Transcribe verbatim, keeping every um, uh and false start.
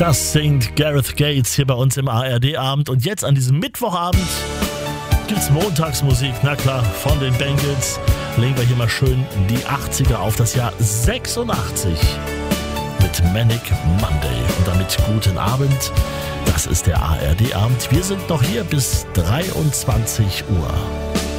Das singt Gareth Gates hier bei uns im A R D-Abend. Und jetzt an diesem Mittwochabend gibt's Montagsmusik. Na klar, von den Bengals legen wir hier mal schön die achtziger auf das Jahr sechsundachtzig mit Manic Monday. Und damit guten Abend. Das ist der A R D-Abend. Wir sind noch hier bis dreiundzwanzig Uhr.